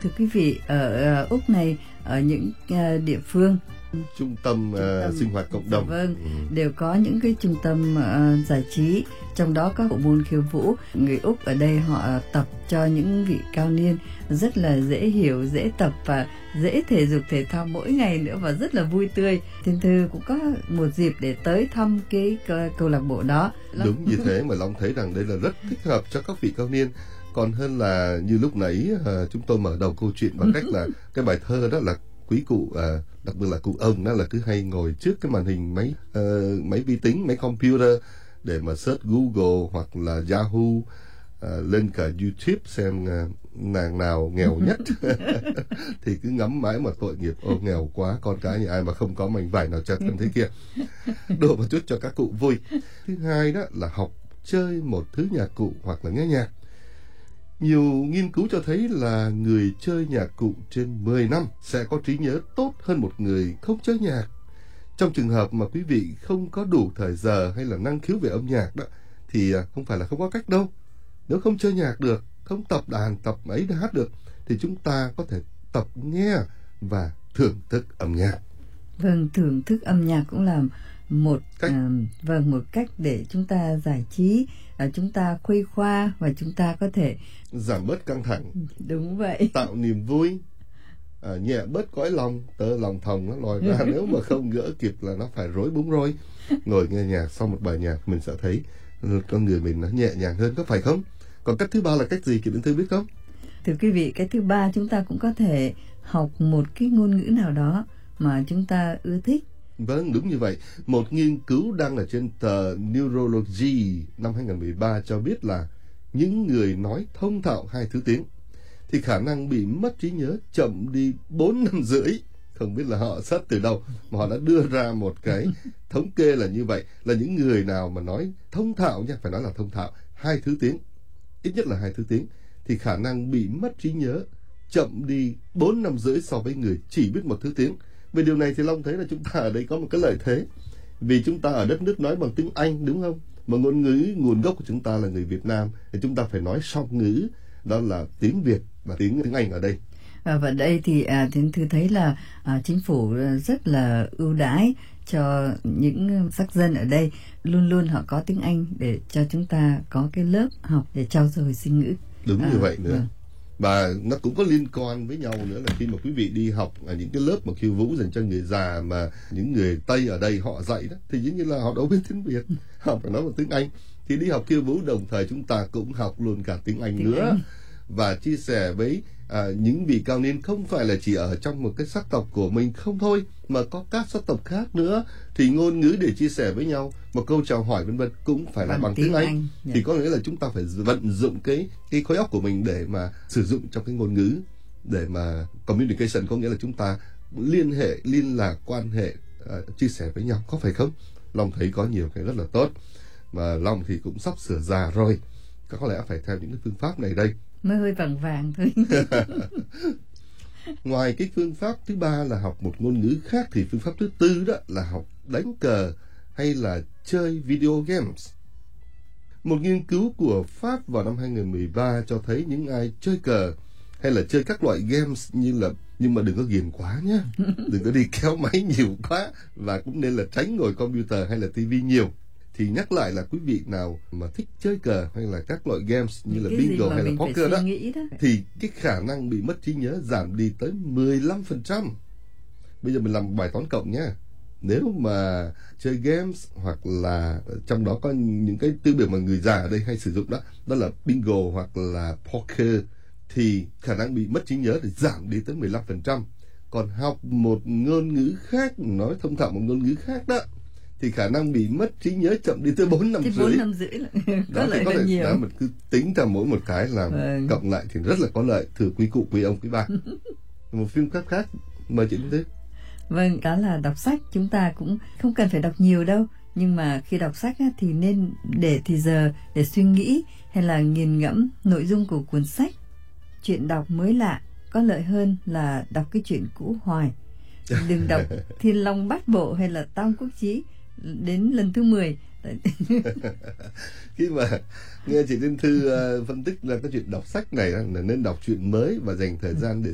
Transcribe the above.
Thưa quý vị, ở Úc này, ở những địa phương trung tâm sinh hoạt cộng đồng. Vâng, đều có những cái trung tâm giải trí, trong đó có bộ môn khiêu vũ. Người Úc ở đây họ tập cho những vị cao niên rất là dễ hiểu, dễ tập và dễ thể dục thể thao mỗi ngày nữa, và rất là vui tươi. Thiên Thư cũng có một dịp để tới thăm cái câu lạc bộ đó. Đúng như thế, mà Long thấy rằng đây là rất thích hợp cho các vị cao niên, còn hơn là như lúc nãy chúng tôi mở đầu câu chuyện bằng cách là cái bài thơ đó là quý cụ, đặc biệt là cụ ông đó là cứ hay ngồi trước cái màn hình máy vi tính, máy computer để mà search Google hoặc là Yahoo, lên cả YouTube xem nàng nào nghèo nhất. Thì cứ ngắm mãi mà tội nghiệp, ô nghèo quá, con cái nhà ai mà không có mảnh vải nào chật thân thế kia. Đổ một chút cho các cụ vui. Thứ hai đó là học chơi một thứ nhạc cụ hoặc là nghe nhạc. Nhiều nghiên cứu cho thấy là người chơi nhạc cụ trên 10 năm sẽ có trí nhớ tốt hơn một người không chơi nhạc. Trong trường hợp mà quý vị không có đủ thời giờ hay là năng khiếu về âm nhạc đó, thì không phải là không có cách đâu. Nếu không chơi nhạc được, không tập đàn, tập ấy hát được, thì chúng ta có thể tập nghe và thưởng thức âm nhạc. Vâng, thưởng thức âm nhạc cũng là một cách để chúng ta giải trí, chúng ta khuây khoa và chúng ta có thể giảm bớt căng thẳng. Đúng vậy. Tạo niềm vui, nhẹ bớt cõi lòng, tớ lòng thòng nó lòi ra. Nếu mà không gỡ kịp là nó phải rối búng rối. Ngồi nghe nhạc, sau một bài nhạc mình sẽ thấy con người mình nó nhẹ nhàng hơn, có phải không? Còn cách thứ ba là cách gì, Kiều Linh Thư biết không? Thưa quý vị, cái thứ ba chúng ta cũng có thể học một cái ngôn ngữ nào đó mà chúng ta ưa thích. Vâng, đúng như vậy. Một nghiên cứu đăng ở trên tờ Neurology năm 2013 cho biết là những người nói thông thạo 2 thứ tiếng thì khả năng bị mất trí nhớ chậm đi 4 năm rưỡi. Không biết là họ xét từ đâu mà họ đã đưa ra một cái thống kê là như vậy, là những người nào mà nói thông thạo nha, phải nói là thông thạo 2 thứ tiếng, ít nhất là 2 thứ tiếng, thì khả năng bị mất trí nhớ chậm đi 4 năm rưỡi so với người chỉ biết 1 thứ tiếng. Về điều này thì Long thấy là chúng ta ở đây có một cái lợi thế, vì chúng ta ở đất nước nói bằng tiếng Anh, đúng không? Mà ngôn ngữ nguồn gốc của chúng ta là người Việt Nam, thì chúng ta phải nói song ngữ, đó là tiếng Việt và tiếng Anh ở đây. Và đây thì Thiên Thư thấy là chính phủ rất là ưu đãi cho những sắc dân ở đây, luôn luôn họ có tiếng Anh để cho chúng ta có cái lớp học để trau dồi sinh ngữ. Đúng như vậy nữa. Và nó cũng có liên quan với nhau nữa là khi mà quý vị đi học ở những cái lớp mà khiêu vũ dành cho người già mà những người Tây ở đây họ dạy đó, thì giống như là họ đâu biết tiếng Việt, họ phải nói bằng tiếng Anh. Thì đi học khiêu vũ đồng thời chúng ta cũng học luôn cả tiếng Anh nữa. Và chia sẻ với những vị cao niên không phải là chỉ ở trong một cái sắc tộc của mình không thôi, mà có các sắc tộc khác nữa, thì ngôn ngữ để chia sẻ với nhau, một câu chào hỏi vân vân cũng phải là bằng tiếng Anh. Thì có nghĩa là chúng ta phải vận dụng cái khối óc của mình để mà sử dụng trong cái ngôn ngữ, để mà communication, có nghĩa là chúng ta liên hệ, liên lạc, quan hệ, chia sẻ với nhau, có phải không? Long thấy có nhiều cái rất là tốt, mà Long thì cũng sắp sửa già rồi, có lẽ phải theo những cái phương pháp này đây. Mới hơi vàng vàng thôi. Ngoài cái phương pháp thứ ba là học một ngôn ngữ khác, thì phương pháp thứ tư đó là học đánh cờ hay là chơi video games. Một nghiên cứu của Pháp vào năm 2013 cho thấy những ai chơi cờ hay là chơi các loại games nhưng mà đừng có ghiền quá nhé, đừng có đi kéo máy nhiều quá, và cũng nên là tránh ngồi computer hay là tivi nhiều. Thì nhắc lại là quý vị nào mà thích chơi cờ hay là các loại games như là bingo hay là poker đó, thì cái khả năng bị mất trí nhớ giảm đi tới 15%. Bây giờ mình làm bài toán cộng nhé. Nếu mà chơi games hoặc là trong đó có những cái từ biểu mà người già ở đây hay sử dụng đó là bingo hoặc là poker, thì khả năng bị mất trí nhớ thì giảm đi tới 15%. Còn học một ngôn ngữ khác, nói thông thạo một ngôn ngữ khác đó, thì khả năng bị mất trí nhớ chậm đi tới 4 năm rưỡi. 4 năm rưỡi có lợi là nhiều. Đó, mình cứ tính ra mỗi một cái là cộng lại thì rất là có lợi, thưa quý cụ, quý ông, quý bà. Một phim khác mời chị Linh. Vâng, đó là đọc sách. Chúng ta cũng không cần phải đọc nhiều đâu, nhưng mà khi đọc sách thì nên để thì giờ để suy nghĩ hay là nghiền ngẫm nội dung của cuốn sách. Chuyện đọc mới lạ có lợi hơn là đọc cái chuyện cũ hoài. Đừng đọc Thiên Long Bát Bộ hay là Tam Quốc Chí đến lần thứ 10. Khi mà nghe chị Linh Thư phân tích là cái chuyện đọc sách này là nên đọc chuyện mới và dành thời gian để